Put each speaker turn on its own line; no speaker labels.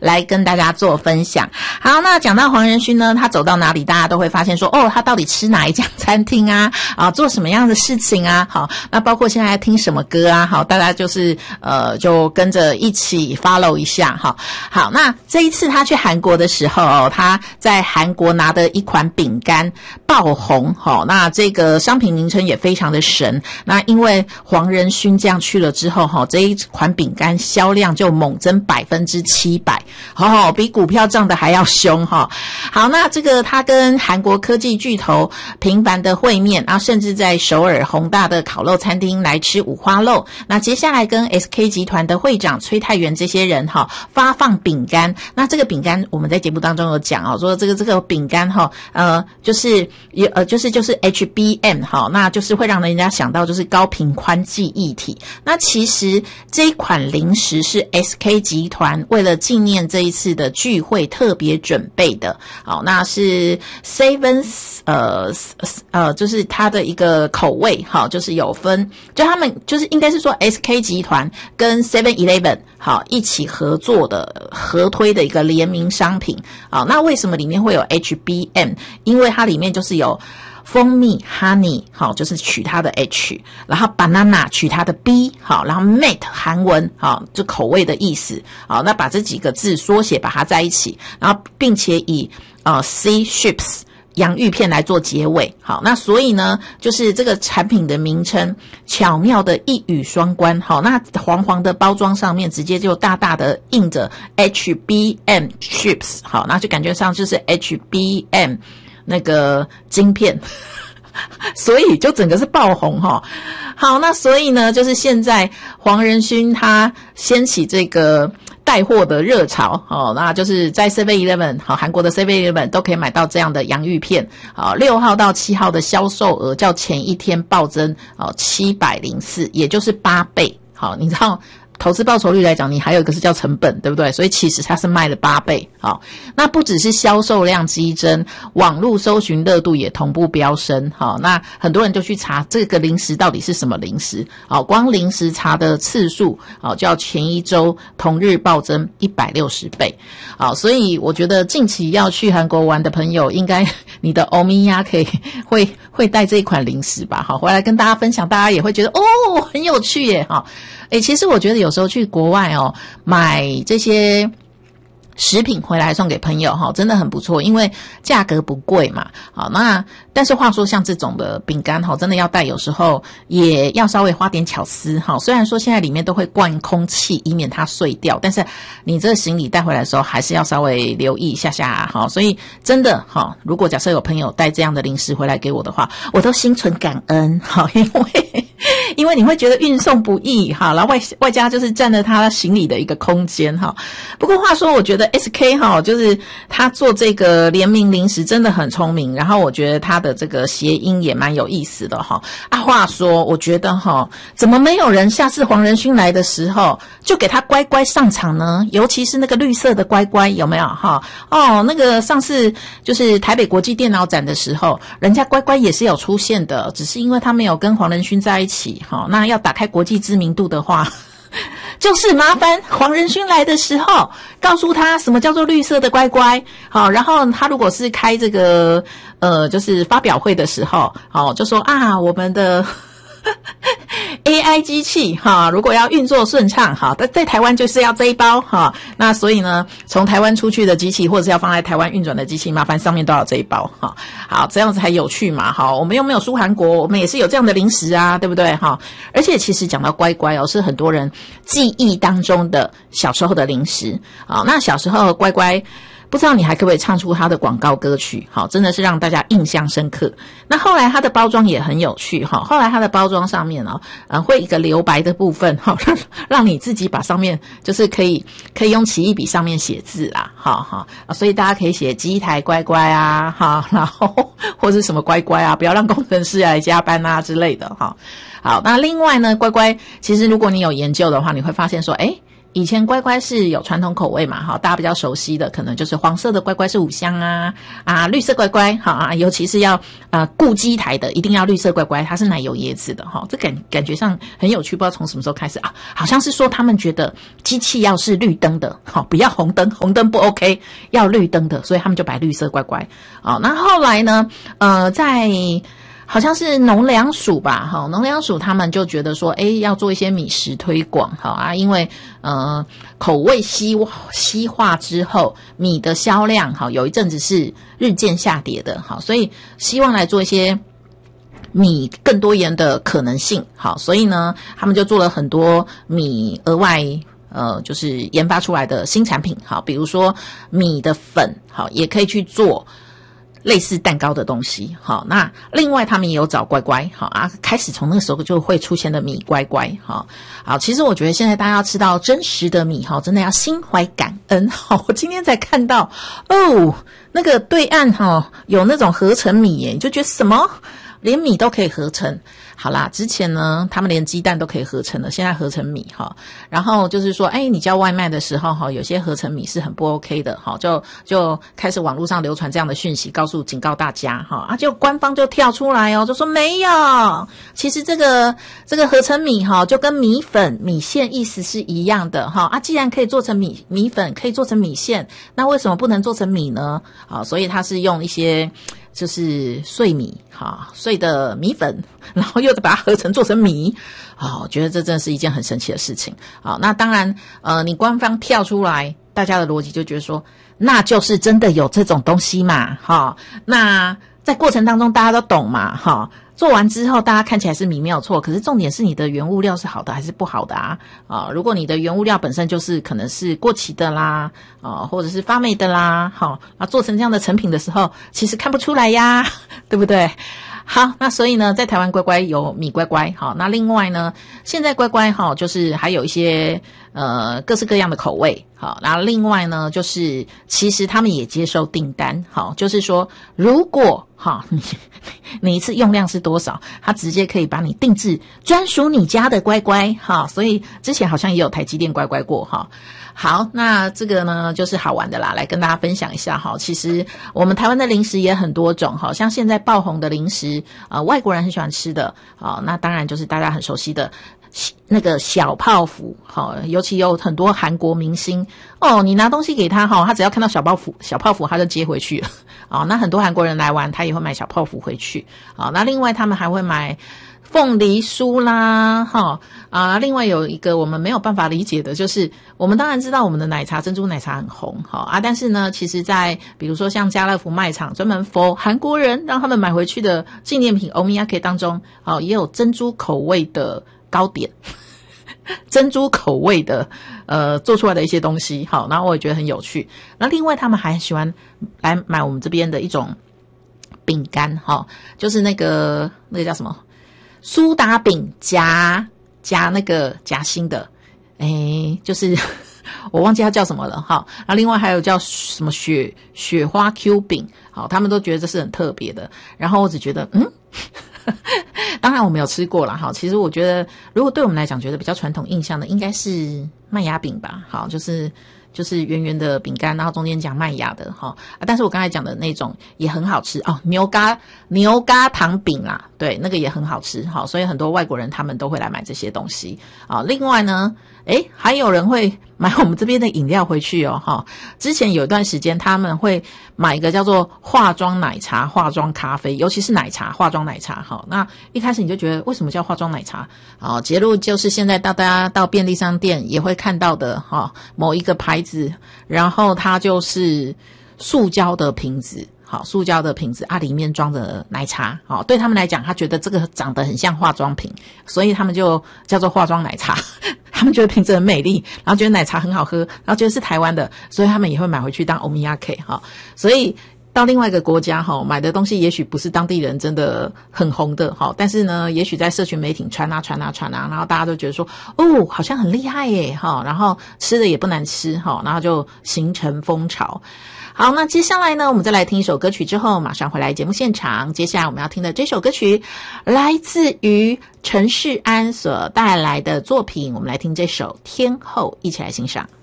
来跟大家做分享。好，那讲到黄仁勋呢，他走到哪里大家都会发现说，他到底吃哪一家餐厅啊，做什么样的事情啊，好，那包括现在听什么歌啊，好，大家就是就跟着一起 follow 一下。好，那这一次他去韩国的时候，他在韩国拿的一款饼干爆红，那这个商品名称也非常的神。那因为黄仁勋这样去了之后，这一款饼干销量就猛增700%，比股票涨得还要凶。好，那这个他跟韩国科技巨头频繁的会面，然后甚至在首尔宏大的烤肉餐厅来吃五花肉。那接下来跟 SK 集团的会长崔泰元这些人发放饼干。那这个饼干我们在节目当中有讲说这个饼干就是HBM， 那就是会让人家想到就是高频宽记忆体。那其实这一款零食是 SK 集团为了纪念这一次的聚会特别准备的。那是 Seven 就是它的一个口味，就是有分，就他们就是应该是说 SK 集团跟 7-Eleven 一起合作的合推的一个联名商品。那为什么里面会有 HBM？ 因为它里面就是有蜂蜜 honey， 就是取它的 H， 然后 banana 取它的 B， 然后 mate 韩文，就口味的意思。那把这几个字缩写把它在一起，然后并且以sea chips洋芋片来做结尾。好，那所以呢，就是这个产品的名称巧妙的一语双关。好，那黄黄的包装上面直接就大大的印着 HBM chips。好，那就感觉上就是 HBM 那个晶片。所以就整个是爆红好，那所以呢，就是现在黄仁勋他掀起这个带货的热潮那就是在 7-Eleven 韩国的 7-Eleven 都可以买到这样的洋芋片6号到7号的销售额较前一天暴增704%，也就是8倍。好，你知道投资报酬率来讲，你还有一个是叫成本，对不对？所以其实它是卖了8倍。好，那不只是销售量激增，网络搜寻热度也同步飙升。好，那很多人就去查这个零食到底是什么零食。好，光零食查的次数就要前一周同日暴增160倍。好，所以我觉得近期要去韩国玩的朋友，应该你的欧米亚可以会带这一款零食吧。好，回来跟大家分享，大家也会觉得很有趣耶。好，其实我觉得有时候去国外买这些食品回来送给朋友真的很不错，因为价格不贵嘛。好，那但是话说像这种的饼干真的要带，有时候也要稍微花点巧思虽然说现在里面都会灌空气以免它碎掉，但是你这个行李带回来的时候还是要稍微留意一下下所以真的如果假设有朋友带这样的零食回来给我的话，我都心存感恩因为你会觉得运送不易然后外加就是占了他行李的一个空间不过话说我觉得 SK 就是他做这个联名零食真的很聪明，然后我觉得他的这个谐音也蛮有意思的话说我觉得怎么没有人下次黄仁勋来的时候就给他乖乖上场呢？尤其是那个绿色的乖乖，有没有那个上次就是台北国际电脑展的时候，人家乖乖也是有出现的，只是因为他没有跟黄仁勋在一起那要打开国际知名度的话就是麻烦黄仁勋来的时候告诉他什么叫做绿色的乖乖。好，然后他如果是开这个就是发表会的时候就说我们的AI 机器如果要运作顺畅在台湾就是要这一包那所以呢从台湾出去的机器或者是要放在台湾运转的机器，麻烦上面都要这一包好，这样子才有趣嘛我们又没有输韩国，我们也是有这样的零食啊，对不对而且其实讲到乖乖是很多人记忆当中的小时候的零食那小时候乖乖不知道你还可不可以唱出他的广告歌曲真的是让大家印象深刻。那后来他的包装也很有趣后来他的包装上面会一个留白的部分让你自己把上面就是可以用奇异笔上面写字啦所以大家可以写机台乖乖啊然后或是什么乖乖啊，不要让工程师来加班啊之类的好，那另外呢乖乖其实如果你有研究的话，你会发现说以前乖乖是有传统口味嘛，大家比较熟悉的可能就是黄色的乖乖是五香绿色乖乖尤其是要顾机台的一定要绿色乖乖，它是奶油椰子的这感觉上很有趣，不知道从什么时候开始好像是说他们觉得机器要是绿灯的不要红灯，红灯不 OK， 要绿灯的，所以他们就摆绿色乖乖那后来呢在好像是农粮署吧农粮署他们就觉得说要做一些米食推广因为口味西化之后米的销量有一阵子是日渐下跌的所以希望来做一些米更多元的可能性所以呢他们就做了很多米额外就是研发出来的新产品比如说米的粉也可以去做类似蛋糕的东西那另外他们也有找乖乖开始从那个时候就会出现的米乖乖其实我觉得现在大家要吃到真实的米真的要心怀感恩我今天才看到那个对岸有那种合成米耶，就觉得什么连米都可以合成。好啦，之前呢他们连鸡蛋都可以合成了，现在合成米然后就是说你叫外卖的时候有些合成米是很不 OK 的就开始网络上流传这样的讯息，警告大家就官方就跳出来就说没有，其实这个合成米就跟米粉米线意思是一样的既然可以做成米粉，可以做成米线，那为什么不能做成米呢所以它是用一些就是碎米碎的米粉，然后又把它合成做成米我觉得这真的是一件很神奇的事情那当然你官方跳出来，大家的逻辑就觉得说那就是真的有这种东西嘛那在过程当中大家都懂嘛做完之后大家看起来是米没有错，可是重点是你的原物料是好的还是不好的如果你的原物料本身就是可能是过期的啦或者是发霉的啦做成这样的成品的时候其实看不出来呀对不对？好，那所以呢在台湾乖乖有米乖乖那另外呢现在乖乖就是还有一些各式各样的口味然后另外呢就是其实他们也接受订单就是说如果你一次用量是多少，他直接可以把你定制专属你家的乖乖所以之前好像也有台积电乖乖过好，那这个呢就是好玩的啦，来跟大家分享一下其实我们台湾的零食也很多种像现在爆红的零食外国人很喜欢吃的那当然就是大家很熟悉的那个小泡芙尤其有很多韩国明星你拿东西给他他只要看到小泡芙他就接回去了那很多韩国人来玩他也会买小泡芙回去那另外他们还会买凤梨酥啦另外有一个我们没有办法理解的就是我们当然知道我们的奶茶珍珠奶茶很红但是呢其实在比如说像家乐福卖场专门 for 韩国人让他们买回去的纪念品 omiyake 当中也有珍珠口味的糕点珍珠口味的做出来的一些东西然后我也觉得很有趣。那另外他们还喜欢来买我们这边的一种饼干就是那个叫什么苏打饼夹那个夹心的就是我忘记它叫什么了然后另外还有叫什么雪花 Q 饼他们都觉得这是很特别的，然后我只觉得当然我没有吃过啦其实我觉得如果对我们来讲觉得比较传统印象的应该是麦芽饼吧就是圆圆的饼干，然后中间夹麦芽的但是我刚才讲的那种也很好吃牛轧糖饼啦，对，那个也很好吃所以很多外国人他们都会来买这些东西另外呢还有人会买我们这边的饮料回去之前有一段时间他们会买一个叫做化妆奶茶化妆咖啡，尤其是奶茶化妆奶茶那一开始你就觉得为什么叫化妆奶茶结论就是现在大家到便利商店也会看到的某一个牌子，然后它就是塑胶的瓶子塑胶的瓶子里面装着奶茶对他们来讲他觉得这个长得很像化妆品，所以他们就叫做化妆奶茶他们觉得瓶子很美丽，然后觉得奶茶很好喝，然后觉得是台湾的，所以他们也会买回去当 omiyake 所以到另外一个国家买的东西也许不是当地人真的很红的但是呢也许在社群媒体传然后大家都觉得说好像很厉害耶然后吃的也不难吃然后就形成风潮。 好，那接下来呢，我们再来听一首歌曲之后，马上回来节目现场。接下来我们要听的这首歌曲来自于陈世安所带来的作品，我们来听这首《天后》，一起来欣赏。